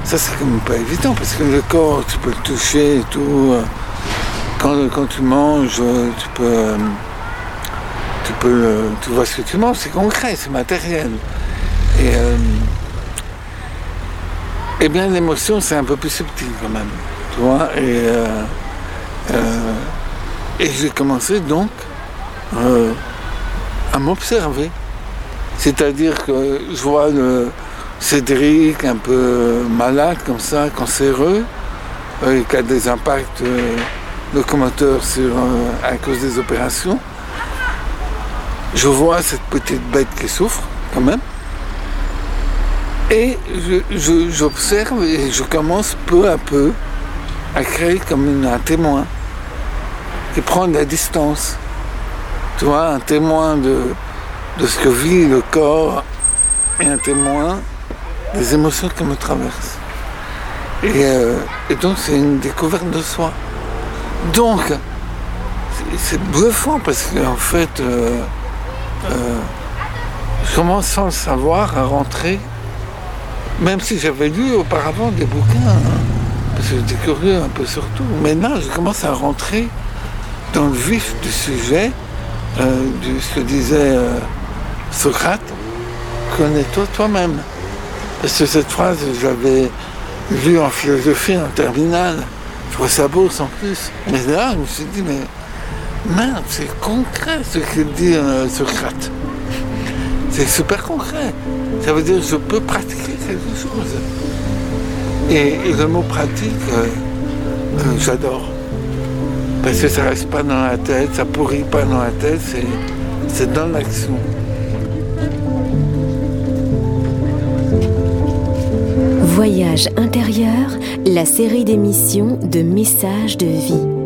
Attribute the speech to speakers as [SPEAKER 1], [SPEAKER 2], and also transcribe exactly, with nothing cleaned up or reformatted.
[SPEAKER 1] Ça, c'est quand même pas évident, parce que le corps, tu peux le toucher et tout. Quand, quand tu manges, tu peux, tu peux, tu vois ce que tu manges, c'est concret, c'est matériel. Et, euh, eh bien, l'émotion, c'est un peu plus subtil quand même, tu vois. Et, euh, euh, et j'ai commencé donc euh, à m'observer. C'est-à-dire que je vois le Cédric un peu malade comme ça, cancéreux, euh, qui a des impacts euh, locomoteurs sur, euh, à cause des opérations. Je vois cette petite bête qui souffre quand même. Et je, je, j'observe et je commence peu à peu à créer comme une, un témoin et prendre la distance. Tu vois, un témoin de, de ce que vit le corps et un témoin des émotions qui me traversent. Et, euh, et donc c'est une découverte de soi. Donc, c'est, c'est bluffant parce qu'en fait, euh, euh, je commence sans le savoir à rentrer. Même si j'avais lu auparavant des bouquins, hein, parce que j'étais curieux un peu sur tout. Mais là, je commence à rentrer dans le vif du sujet, euh, de ce que disait euh, Socrate, connais-toi toi-même. Parce que cette phrase, je l'avais lue en philosophie en terminale. Je trouvais ça beau sans plus. Mais là, je me suis dit, mais merde, c'est concret ce qu'il dit euh, Socrate. C'est super concret. Ça veut dire que je peux pratiquer quelque chose. Et, et le mot pratique, euh, euh, j'adore. Parce que ça reste pas dans la tête, ça pourrit pas dans la tête, c'est, c'est dans l'action.
[SPEAKER 2] Voyage intérieur, la série d'émissions de messages de vie.